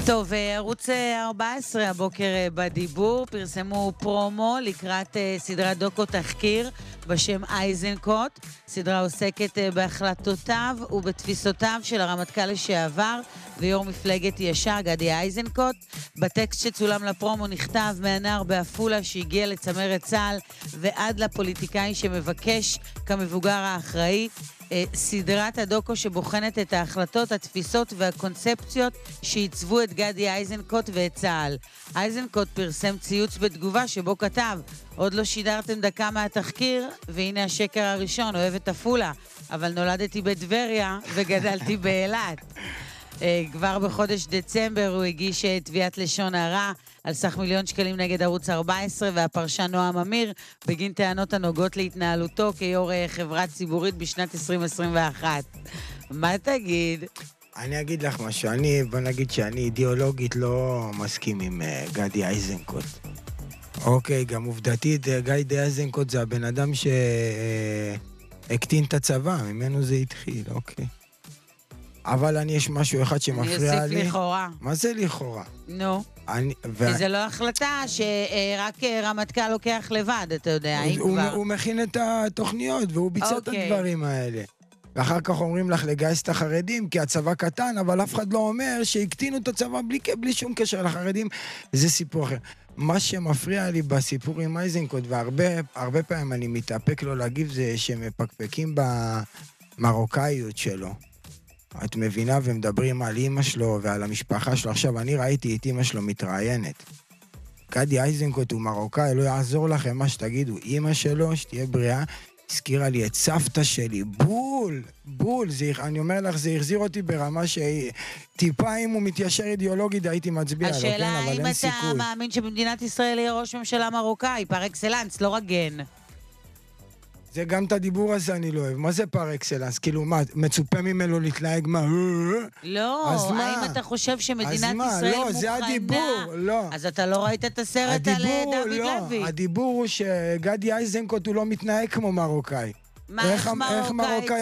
טוב, ערוץ 14 הבוקר בדיבור פרסמו פרומו לקראת סדרת דוקו תחקיר בשם אייזנקוט. סדרה עוסקת בהחלטותיו ובתפיסותיו של הרמטכ"ל לשעבר ויו"ר מפלגת ישר גדי אייזנקוט. בטקסט שצולם לפרומו נכתב מהנער באפולה שהגיע לצמרת צה"ל ועד לפוליטיקאי שמבקש כמבוגר האחראי. סדרת הדוקו שבוחנת את ההחלטות, התפיסות והקונספציות שעיצבו את גדי אייזנקוט ואת צה"ל. אייזנקוט פרסם ציוץ בתגובה שבו כתב: עוד לא שידרתם דקה מהתחקיר, והנה השקר הראשון, אוהבת אפולה, אבל נולדתי בטבריה וגדלתי באילת. כבר בחודש דצמבר הוא הגיש תביעת לשון הרע על סך $1,000,000 נגד ערוץ 14 והפרשן נועם אמיר בגין טענות הנוגעות להתנהלותו כיו"ר חברה ציבורית בשנת 2021. מה תגיד? אני אגיד לך משהו, בוא נגיד שאני אידיאולוגית לא מסכים עם גדי אייזנקוט. אוקיי, גם עובדתית, גדי אייזנקוט זה הבן אדם שהקטין את הצבא, ממנו זה התחיל, אוקיי. אבל יש משהו אחד שמפריע לי. יוסיף לכאורה. מה זה לכאורה? נו. כי זה לא החלטה שרק רמטכ"ל לוקח לבד, אתה יודע, הוא מכין את התוכניות והוא ביצע את הדברים האלה. ואחר כך אומרים לך לגייס את החרדים, כי הצבא קטן, אבל אף אחד לא אומר שהקטינו את הצבא בלי שום קשר לחרדים. זה סיפור אחר. מה שמפריע לי בסיפור עם אייזנקוט, והרבה פעמים אני מתאפק לו להגיב, זה שמפקפקים במרוקאיות שלו. את מבינה, ומדברים על אמא שלו ועל המשפחה שלו. עכשיו, אני ראיתי את אמא שלו מתראיינת. גדי אייזנקוט הוא מרוקאי, לא יעזור לכם מה שתגידו. אמא שלו, שתהיה בריאה, הזכירה לי את סבתא שלי. בול. אני אומר לך, זה החזיר אותי ברמה שטיפה אם הוא מתיישר אידיאולוגית, הייתי מצביע לו, כן? אבל אין סיכוי. השאלה, האם אתה מאמין שבמדינת ישראל יהיה ראש ממשלה מרוקאי, פר אקסלנס, לא רק גן? זה גם את הדיבור הזה אני לא אוהב. מה זה פר אקסלנס? כאילו, מה, מצופה ממנו להתלהג מה? לא, האם אתה חושב שמדינת ישראל מוכנה? לא, זה הדיבור, לא. אז אתה לא ראית את הסרט על דוד לוי. הדיבור הוא שגדי אייזנקוט הוא לא מתנהג כמו מרוקאי. מה, איך מרוקאי